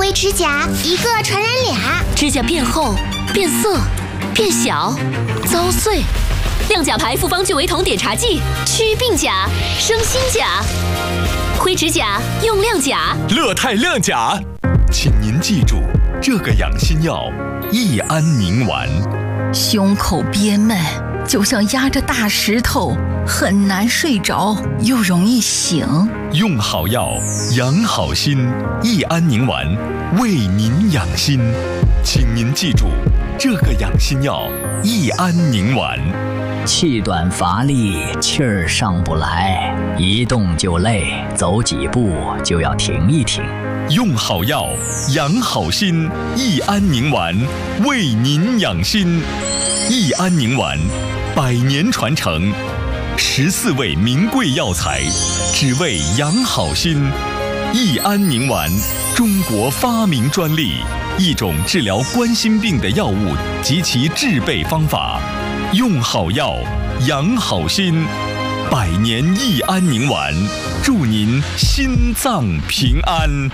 灰指甲一个传染俩， 指甲变厚、变色、变小、遭碎。亮甲牌复方聚维酮碘茶剂，祛病甲，生新甲。灰指甲用亮甲， 乐泰亮甲。请您记住，这个养心药益安宁丸。 胸口憋闷，就像压着大石头，很难睡着，又容易醒。 用好药，养好心，益安宁丸为您养心。请您记住，这个养心药益安宁丸。 气短乏力，气儿上不来，一动就累，走几步就要停一停。 用好药，养好心，益安宁丸为您养心。益安宁丸，100年传承，14味名贵药材，只为养好心。益安宁丸，中国发明专利，一种治疗冠心病的药物及其制备方法。用好药，养好心，100年益安宁丸，祝您心脏平安。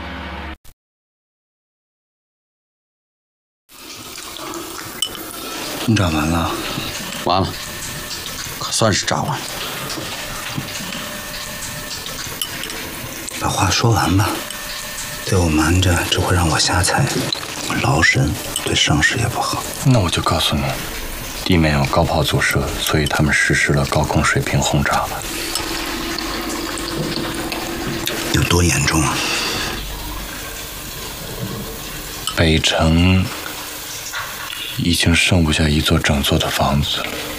你炸完了？ 完了，可算是炸完了。 把话说完吧，对我瞒着只会让我瞎猜，我劳神对盛世也不好。 那我就告诉你，地面有高炮阻射，所以他们实施了高空水平轰炸了。 有多严重啊？ 北城已经剩不下一座整座的房子了。